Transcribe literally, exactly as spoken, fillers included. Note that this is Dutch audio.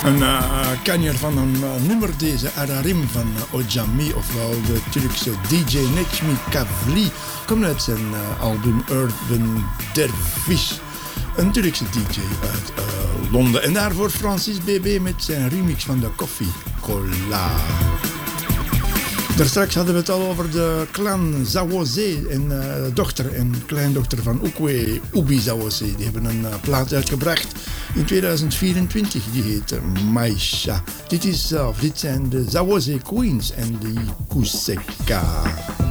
Een uh, kanjer van een uh, nummer deze Ararim van uh, Ojami, ofwel de Turkse D J Necmi Kavli, komt uit zijn uh, album Urban Dervish. Een Turkse D J uit uh, Londen. En daarvoor Francis B B met zijn remix van de Coffee Cola. Daarstraks hadden we het al over de clan Zawose en uh, dochter en kleindochter van Ukwe, Ubi Zawose. Die hebben een uh, plaat uitgebracht in tweeduizend vierentwintig. Die heet uh, Maisha. Dit, is, uh, dit zijn de Zawose Queens en de Kuseka.